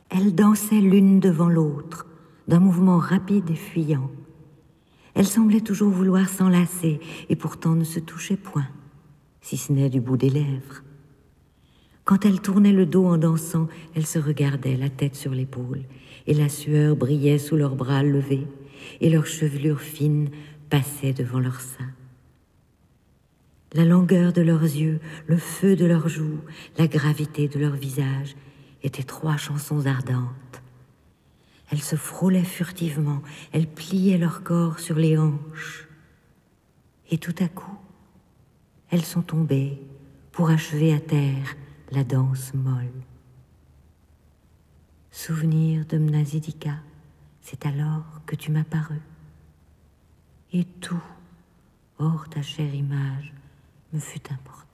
Elles dansaient l'une devant l'autre, d'un mouvement rapide et fuyant. Elles semblaient toujours vouloir s'enlacer et pourtant ne se touchaient point, si ce n'est du bout des lèvres. Quand elles tournaient le dos en dansant, elles se regardaient, la tête sur l'épaule, et la sueur brillait sous leurs bras levés, et leurs chevelures fines passaient devant leurs seins. La langueur de leurs yeux, le feu de leurs joues, la gravité de leur visage étaient 3 chansons ardentes. Elles se frôlaient furtivement, elles pliaient leur corps sur les hanches. Et tout à coup, elles sont tombées pour achever à terre la danse molle. Souvenir de Mnasidika, c'est alors que tu m'as paru. Et tout, hors ta chère image, me fut important.